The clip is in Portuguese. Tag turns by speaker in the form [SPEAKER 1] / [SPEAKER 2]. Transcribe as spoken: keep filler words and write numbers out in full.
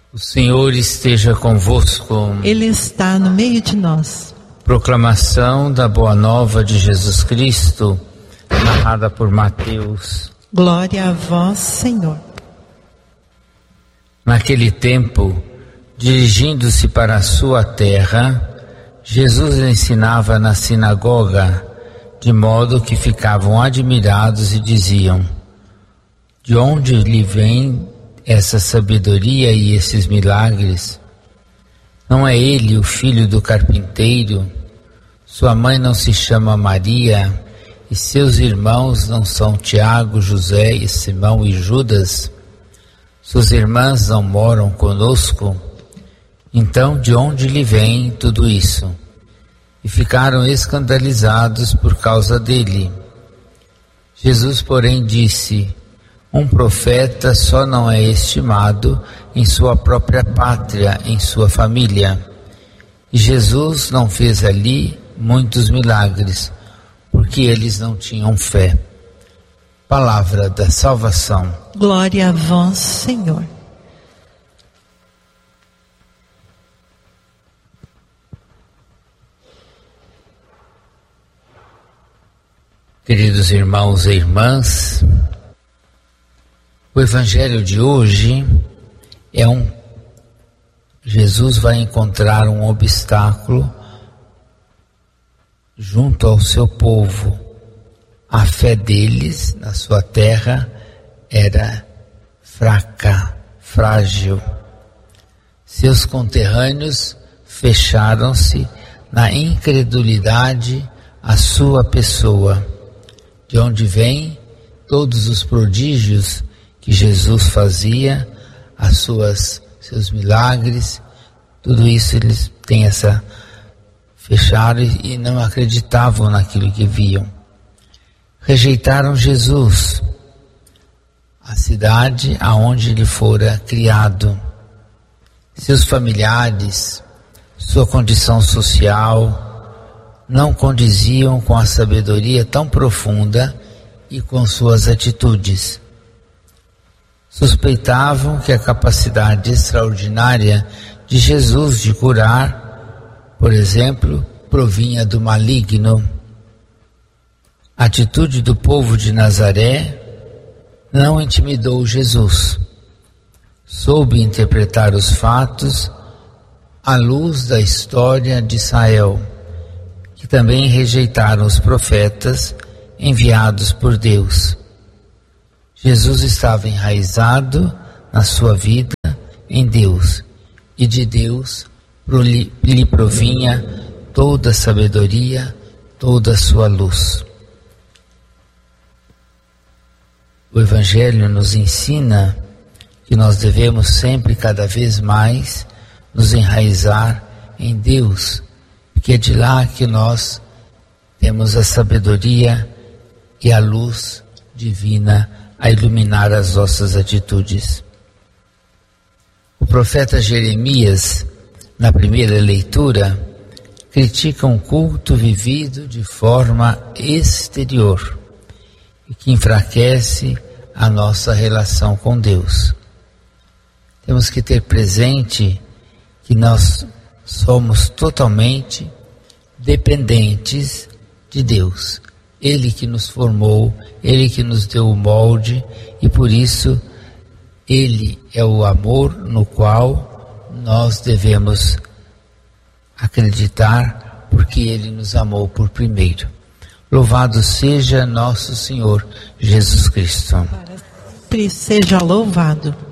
[SPEAKER 1] O Senhor esteja convosco.
[SPEAKER 2] Ele está no meio de nós.
[SPEAKER 1] Proclamação da Boa Nova de Jesus Cristo, narrada por Mateus.
[SPEAKER 2] Glória a vós, Senhor.
[SPEAKER 1] Naquele tempo, dirigindo-se para a sua terra, Jesus ensinava na sinagoga, de modo que ficavam admirados e diziam: de onde lhe vem essa sabedoria e esses milagres? Não é ele o filho do carpinteiro? Sua mãe não se chama Maria? E seus irmãos não são Tiago, José, e Simão e Judas? Suas irmãs não moram conosco? Então, de onde lhe vem tudo isso? E ficaram escandalizados por causa dele. Jesus, porém, disse: um profeta só não é estimado em sua própria pátria, em sua família. E Jesus não fez ali muitos milagres, porque eles não tinham fé. Palavra da salvação.
[SPEAKER 2] Glória a vós, Senhor.
[SPEAKER 1] Queridos irmãos e irmãs, o Evangelho de hoje é um... Jesus vai encontrar um obstáculo junto ao seu povo. A fé deles na sua terra era fraca, frágil. Seus conterrâneos fecharam-se na incredulidade à sua pessoa, de onde vêm todos os prodígios que Jesus fazia, as suas, seus milagres, tudo isso eles têm essa, fecharam e não acreditavam naquilo que viam. Rejeitaram Jesus, a cidade aonde ele fora criado. Seus familiares, sua condição social, não condiziam com a sabedoria tão profunda e com suas atitudes. Suspeitavam que a capacidade extraordinária de Jesus de curar, por exemplo, provinha do maligno. A atitude do povo de Nazaré não intimidou Jesus. Soube interpretar os fatos à luz da história de Israel, que também rejeitaram os profetas enviados por Deus. Jesus estava enraizado na sua vida em Deus, e de Deus lhe provinha toda a sabedoria, toda a sua luz. O Evangelho nos ensina que nós devemos sempre, cada vez mais, nos enraizar em Deus, porque é de lá que nós temos a sabedoria e a luz divina a iluminar as nossas atitudes. O profeta Jeremias, na primeira leitura, critica um culto vivido de forma exterior e que enfraquece a nossa relação com Deus. Temos que ter presente que nós somos totalmente dependentes de Deus. Ele que nos formou, Ele que nos deu o molde, e por isso Ele é o amor no qual nós devemos acreditar, porque Ele nos amou por primeiro. Louvado seja nosso Senhor Jesus Cristo.
[SPEAKER 2] Seja louvado.